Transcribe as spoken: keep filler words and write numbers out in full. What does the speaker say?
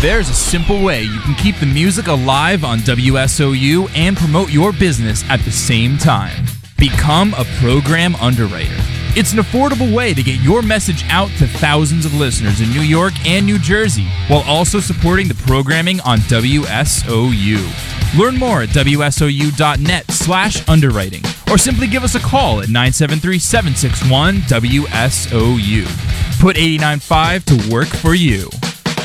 There's a simple way you can keep the music alive on W S O U and promote your business at the same time. Become a program underwriter. It's an affordable way to get your message out to thousands of listeners in New York and New Jersey, while also supporting the programming on W S O U. Learn more at W S O U dot net slash underwriting, or simply give us a call at nine seven three, seven six one, W S O U. Put eighty-nine point five to work for you.